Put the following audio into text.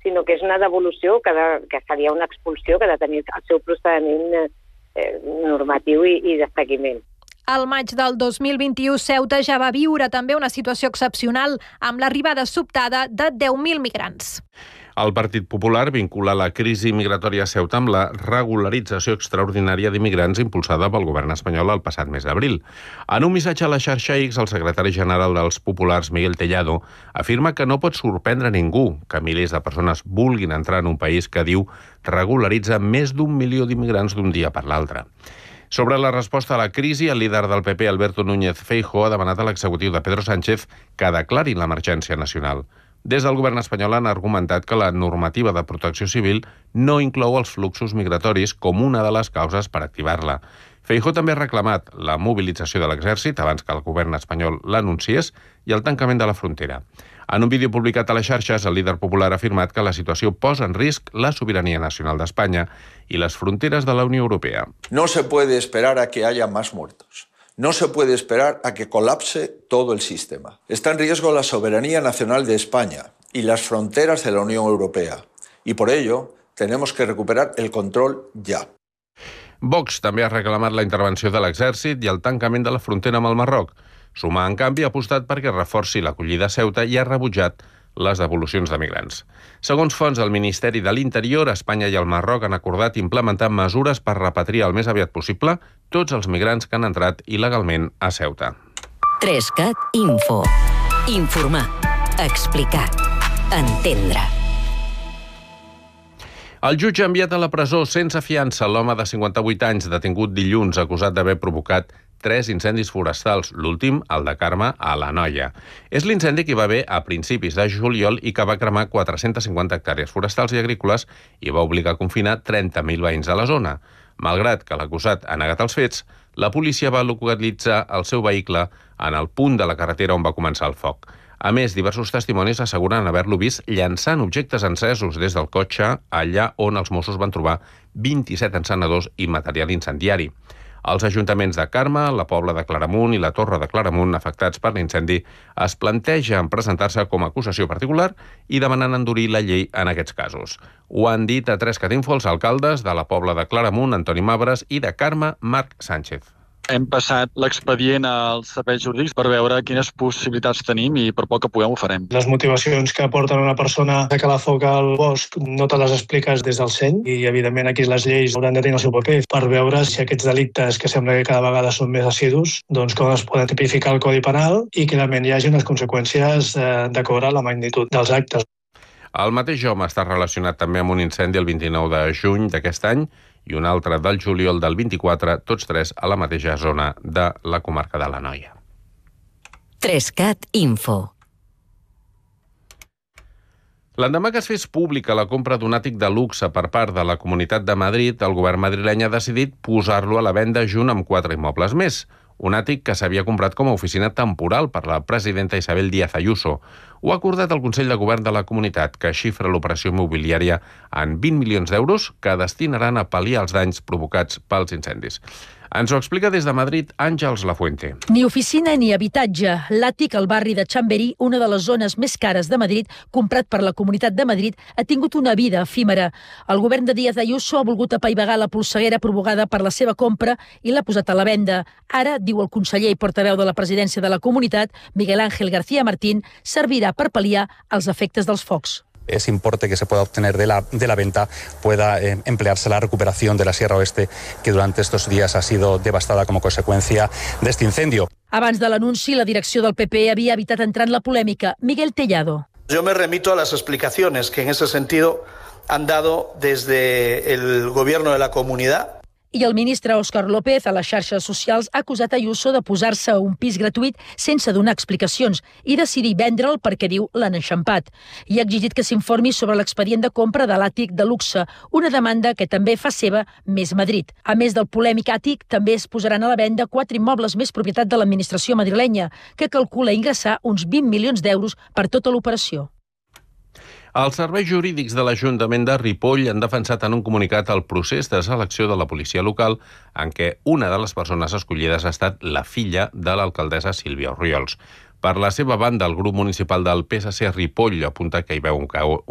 sinó que és una devolució que seria una expulsió que ha de tenir el seu procediment normatiu i de seguiment. Al maig del 2021, Ceuta ja va viure també una situació excepcional amb l'arribada sobtada de 10.000 migrants. El Partit Popular vincula la crisi migratòria a Ceuta amb la regularització extraordinària d'immigrants impulsada pel govern espanyol el passat mes d'abril. En un missatge a la xarxa X, el secretari general dels Populars, Miguel Tellado, afirma que no pot sorprendre ningú que milers de persones vulguin entrar en un país que, diu, regularitza més d'1 milió d'immigrants d'un dia per l'altre. Sobre la resposta a la crisi, el líder del PP, Alberto Núñez Feijóo, ha demanat a l'executiu de Pedro Sánchez que declarin l'emergència nacional. Des del govern espanyol han argumentat que la normativa de protecció civil no inclou els fluxos migratoris com una de les causes per activar-la. Feijóo també ha reclamat la mobilització de l'exèrcit abans que el govern espanyol l'anunciés i el tancament de la frontera. En un vídeo publicat a les xarxes, el líder popular ha afirmat que la situació posa en risc la sobirania nacional d'Espanya y las fronteras de la Unión Europea. No se puede esperar a que haya más muertos. No se puede esperar a que colapse todo el sistema. Está en riesgo la soberanía nacional de España y las fronteras de la Unión Europea. Y por ello, tenemos que recuperar el control ya. Vox també ha reclamat la intervenció de l'exèrcit i el tancament de la frontera amb el Marroc. Sumar, en canvi, ha apostat perquè reforci l'acollida a Ceuta i ha rebutjat les devolucions de migrants. Segons fonts del Ministeri de l'Interior, Espanya i el Marroc han acordat implementar mesures per repatriar el més aviat possible tots els migrants que han entrat il·legalment a Ceuta. 3CAT Info. Informar. Explicar. Entendre. El jutge ha enviat a la presó sense fiança l'home de 58 anys detingut dilluns acusat d'haver provocat 3 incendis forestals, l'últim, el de Carme, a l'Anoia. És l'incendi que hi va haver a principis de juliol i que va cremar 450 hectàrees forestals i agrícoles i va obligar a confinar 30.000 veïns de la zona. Malgrat que l'acusat ha negat els fets, la policia va localitzar el seu vehicle en el punt de la carretera on va començar el foc. A més, diversos testimonis asseguren haver-lo vist llançant objectes encesos des del cotxe allà on els Mossos van trobar 27 encenedors i material incendiari. Els ajuntaments de Carme, la Pobla de Claramunt i la Torre de Claramunt, afectats per l'incendi, es plantegen presentar-se com a acusació particular i demanen endurir la llei en aquests casos. Ho han dit a 3CAT Info els alcaldes de la Pobla de Claramunt, Antoni Mabres, i de Carme, Marc Sánchez. Hem passat l'expedient als serveis jurídics per veure quines possibilitats tenim i per poc que puguem ho farem. Les motivacions que porten una persona a calar foc al bosc no te les expliques des del seny i, evidentment, aquí les lleis hauran de tenir el seu paper per veure si aquests delictes, que sembla que cada vegada són més assidus, doncs com es poden tipificar el Codi Penal i que realment hi hagi unes conseqüències d'acord a la magnitud dels actes. El mateix home està relacionat també amb un incendi el 29 de juny d'aquest any i un altre del juliol del 24, tots 3 a la mateixa zona de la comarca de l'Anoia. 3CAT Info. L'endemà que es fes pública la compra d'un àtic de luxe per part de la Comunitat de Madrid, el govern madrileny ha decidit posar-lo a la venda junt amb 4 immobles més. Un àtic que s'havia comprat com a oficina temporal per la presidenta Isabel Díaz Ayuso. Ho ha acordat el Consell de Govern de la Comunitat, que xifra l'operació immobiliària en 20 milions d'euros que destinaran a pal·liar els danys provocats pels incendis. Ens ho explica des de Madrid Àngels Lafuente. Ni oficina ni habitatge. L'àtic al barri de Chamberí, una de les zones més cares de Madrid, comprat per la Comunitat de Madrid, ha tingut una vida efímera. El govern de Díaz Ayuso ha volgut apaivagar la polseguera provocada per la seva compra i l'ha posat a la venda. Ara, diu el conseller i portaveu de la presidència de la Comunitat, Miguel Ángel García Martín, servirà per pal·liar els efectes dels focs. Ese importe que se pueda obtener de la venta pueda emplearse en la recuperación de la Sierra Oeste, que durante estos días ha sido devastada como consecuencia de este incendio. Abans de l'anunci, la direcció del PP havia evitat entrar en la polèmica. Miguel Tellado. Yo me remito a las explicaciones que en ese sentido han dado desde el gobierno de la comunidad. I el ministre Òscar López a les xarxes socials ha acusat Ayuso de posar-se a un pis gratuït sense donar explicacions i decidir vendre'l perquè, diu, l'han enxampat. I ha exigit que s'informi sobre l'expedient de compra de l'àtic de luxe, una demanda que també fa seva Més Madrid. A més del polèmic àtic, també es posaran a la venda 4 immobles més propietat de l'administració madrilenya, que calcula ingressar uns 20 milions d'euros per tota l'operació. Els serveis jurídics de l'Ajuntament de Ripoll han defensat en un comunicat el procés de selecció de la policia local en què una de les persones escollides ha estat la filla de l'alcaldessa Sílvia Orriols. Per la seva banda, el grup municipal del PSC a Ripoll apunta que hi veu un